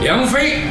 梁飞，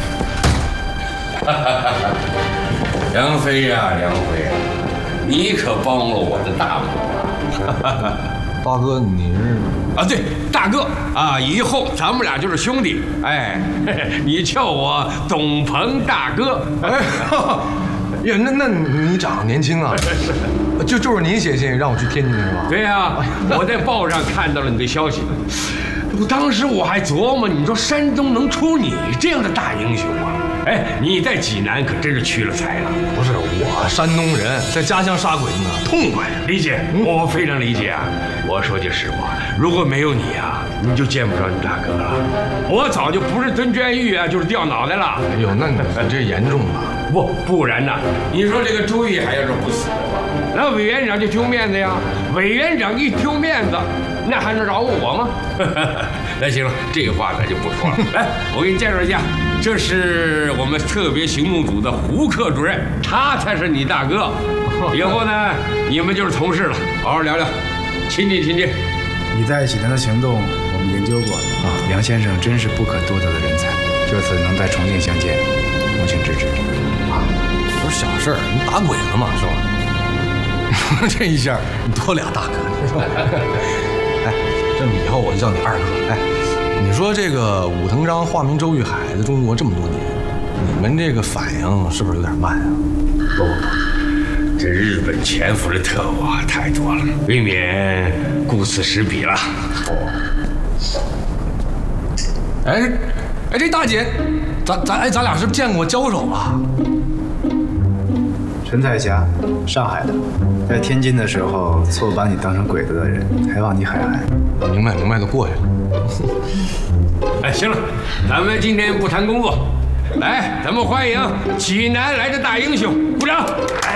梁飞呀，梁飞啊，你可帮了我的大忙。 大哥，你是啊，对，大哥啊，以后咱们俩就是兄弟。哎，你叫我董鹏大哥。 哎，呀，那你长得年轻啊，就是您写信让我去天津是吧？ 对呀，我在报上看到了你的消息。当时我还琢磨，你说山东能出你这样的大英雄吗？哎，你在济南可真是屈了才了。 不是我，山东人在家乡杀鬼子呢，痛快呀！ 理解，我非常理解啊。我说句实话，如果没有你啊，你就见不着你大哥了。我早就不是蹲监狱啊，就是掉脑袋了。 哎呦，那你这严重了。 不然呢？你说这个朱玉海要是不死的话，那委员长就丢面子呀。委员长一丢面子，那还能饶我吗？那行了，这个话咱就不说了。来，我给你介绍一下，这是我们特别行动组的胡克主任，他才是你大哥。以后呢，你们就是同事了，好好聊聊，亲近亲近。 你在济南的行动，我们研究过啊。梁先生真是不可多得的人才，这次能在重庆相见，恭请支持。 啊，不是小事儿，你打鬼了嘛，是吧？这一下你多俩大哥，哎，这么以后我就叫你二哥。哎，你说这个武腾章、化名周玉海在中国这么多年，你们这个反应是不是有点慢啊？ 不，这日本潜伏的特务啊太多了，未免顾此失彼了。 哎，这大姐，咱俩是不是见过交手啊？ 陈彩霞，上海的，在天津的时候错把你当成鬼子的人，还往你海岸。 明白，都过去了。 哎，行了，咱们今天不谈工作，来，咱们欢迎济南来的大英雄，鼓掌！哎，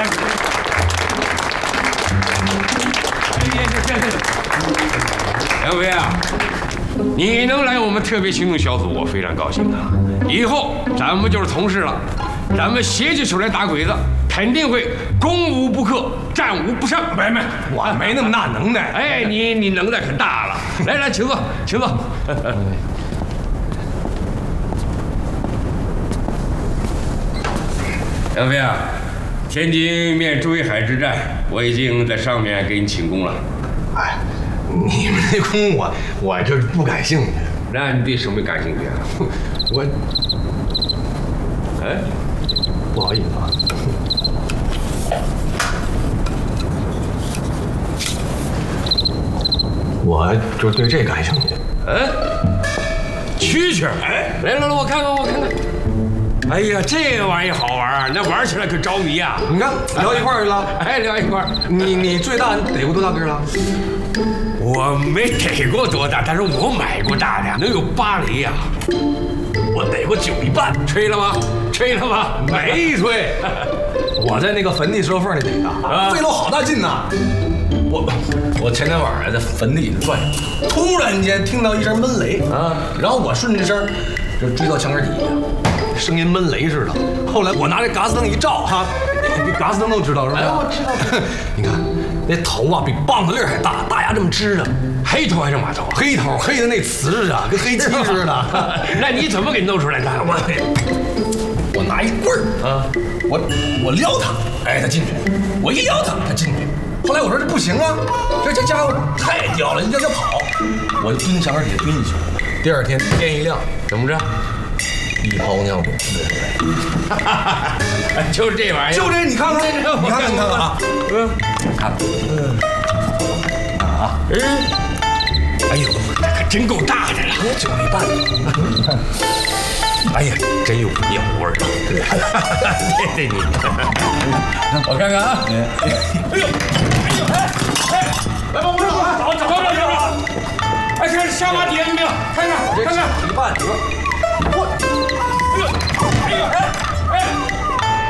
梁飞啊，你能来我们特别行动小组，我非常高兴啊！以后咱们就是同事了，咱们携起手来打鬼子，肯定会攻无不克，战无不胜。没， 我没那么大能耐。 哎，你能耐可大了。来，请坐，请坐。梁飞啊，天津面朱玉海之战，我已经在上面给你请功了。 哎，你们那功我就是不感兴趣。 那你对什么感兴趣啊？ 我， 哎， 不好意思啊。我就对这感兴趣。 蛐蛐，哎，来，我看看。哎呀，这玩意好玩啊，那玩起来可着迷啊！ 你看，聊一块儿去了。 哎，聊一块儿。 你最大逮过多大个了？ 我没逮过多大，但是我买过大的，能有8厘呀。 我逮过9厘半。 吹了吗？ 没吹。我在那个坟地石头缝里逮的，费了好大劲呐。我前天晚上在坟地里转悠，突然间听到一声闷雷啊，然后我顺着声就追到墙根底下，声音闷雷似的。后来我拿这嘎斯灯一照，哈，你嘎斯灯都知道是吧？ 我知道。 你看那头啊，比棒子粒还大，大牙这么支着， 黑头还是马头啊？ 黑头，黑的那瓷啊，跟黑漆似的。 那你怎么给弄出来的？ 我拿一棍儿啊，我撩他，哎，他进去；我一撩他，他进去。后来我说这不行啊，这家伙太屌了，要跑，我就蹲墙上底下蹲进去了。第二天天一亮， 怎么着？ 一泡尿就就这玩意儿， 就这，你看看啊， 看，哎呦，这可真够大的了 ，9厘半。 哎呀，真有尿味儿啊！对，你，我看看啊，来吧，我找，哎，看下巴底下有没有？看看， 9厘半，你说。